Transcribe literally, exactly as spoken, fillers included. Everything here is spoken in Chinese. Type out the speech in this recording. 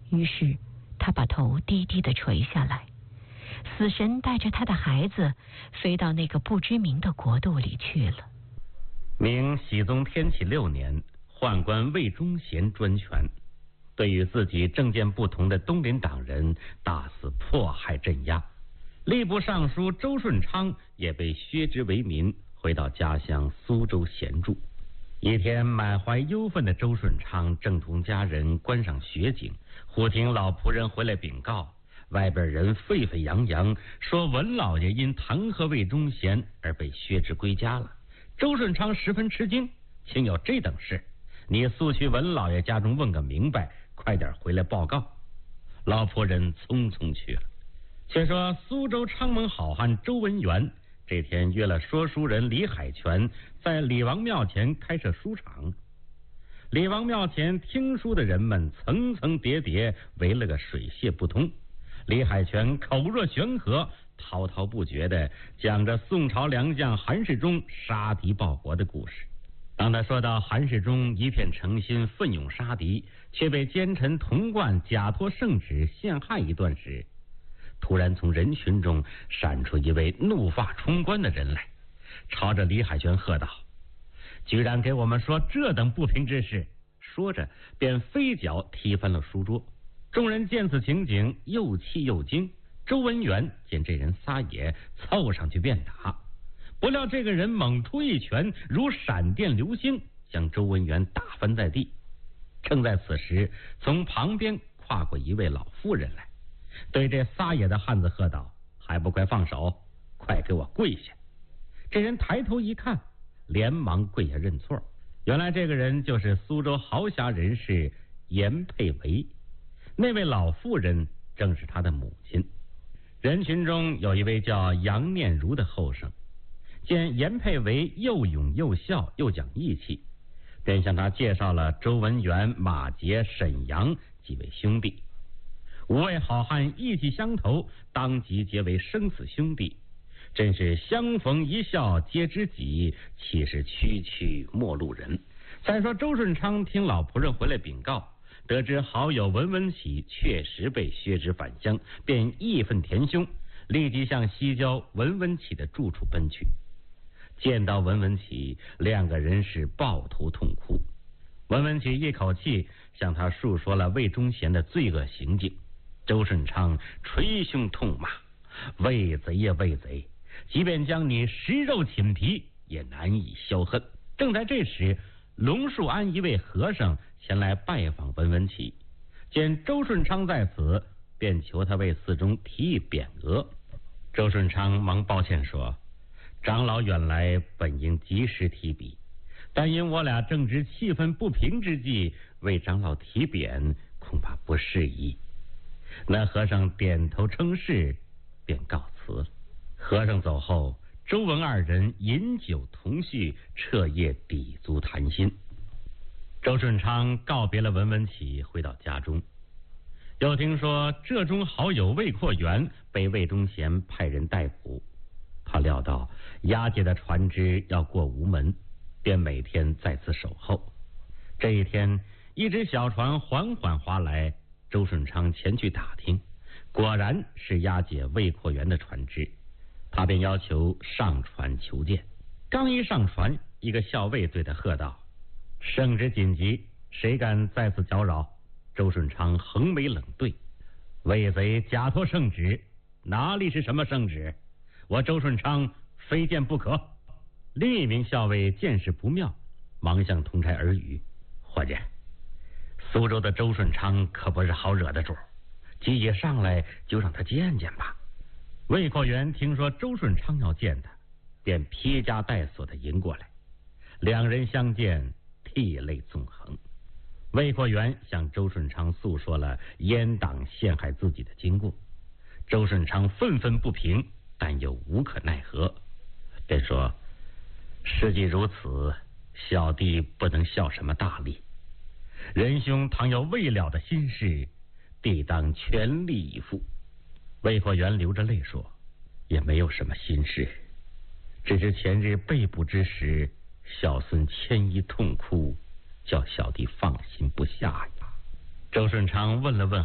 于是他把头低低地垂下来。死神带着他的孩子飞到那个不知名的国度里去了。 明熹宗天启六年，宦官魏忠贤专权，对与自己政见不同的东林党人大肆迫害镇压。吏部尚书周顺昌也被削职为民，回到家乡苏州闲住。一天，满怀忧愤的周顺昌正同家人观赏雪景，忽听老仆人回来禀告，外边人沸沸扬扬，说文老爷因弹劾魏忠贤而被削职归家了。周顺昌十分吃惊，竟有这等事？你速去文老爷家中问个明白，快点回来报告。老仆人匆匆去了。却说苏州昌门好汉周文元这天约了说书人李海泉在李王庙前开设书场。李王庙前听书的人们层层叠叠，围了个水泄不通。李海泉口若悬河，滔滔不绝地讲着宋朝良将韩世忠杀敌报国的故事。当他说到韩世忠一片诚心奋勇杀敌，却被奸臣童贯假托圣旨陷害一段时，突然从人群中闪出一位怒发冲冠的人来，朝着李海泉喝道：居然给我们说这等不平之事！说着便飞脚踢翻了书桌。众人见此情景，又气又惊。周文元见这人撒野，凑上去便打，不料这个人猛出一拳，如闪电流星，将周文元打翻在地。正在此时，从旁边跨过一位老妇人来，对这撒野的汉子喝道：还不快放手，快给我跪下！这人抬头一看，连忙跪下认错。原来这个人就是苏州豪侠人士严佩维，那位老妇人正是他的母亲。人群中有一位叫杨念如的后生，见严佩维又勇又孝又讲义气，便向他介绍了周文元、马杰、沈阳几位兄弟。五位好汉义气相投，当即结为生死兄弟，真是相逢一笑皆知己，岂是区区陌路人。再说周顺昌听老仆人回来禀告，得知好友文文启确实被削职返乡，便义愤填胸，立即向西郊文文启的住处奔去。见到文文启，两个人是抱头痛哭。文文启一口气向他述说了魏忠贤的罪恶行径。周顺昌捶胸痛骂：魏贼呀魏贼，即便将你食肉寝皮，也难以消恨。正在这时，龙树安一位和尚前来拜访文文启，见周顺昌在此，便求他为寺中提议匾额。周顺昌忙抱歉说：长老远来本应及时提笔，但因我俩正值气愤不平之际，为长老提匾恐怕不适宜。那和尚点头称是，便告辞了。和尚走后，周文二人饮酒同叙，彻夜抵足谈心。周顺昌告别了文文启，回到家中，又听说浙中好友魏阔元被魏忠贤派人逮捕。他料到押解的船只要过吴门，便每天在此守候。这一天，一只小船缓缓划来，周顺昌前去打听，果然是押解魏阔元的船只。他便要求上船求见。刚一上船，一个校尉对他喝道：圣旨紧急，谁敢在此搅扰？周顺昌横眉冷对：魏贼假托圣旨，哪里是什么圣旨？我周顺昌非见不可。另一名校尉见势不妙，忙向同差耳语：伙计，苏州的周顺昌可不是好惹的主，既一上来就让他见见吧。魏阔元听说周顺昌要见他，便披枷带锁的迎过来。两人相见，涕泪纵横。魏阔元向周顺昌诉说了阉党陷害自己的经过。周顺昌愤愤不平，但又无可奈何，便说：事既如此，小弟不能效什么大力。仁兄倘有未了的心事，弟当全力以赴。魏阔元流着泪说：也没有什么心事，只是前日被捕之时，小孙牵衣痛哭，叫小弟放心不下呀。周顺昌问了问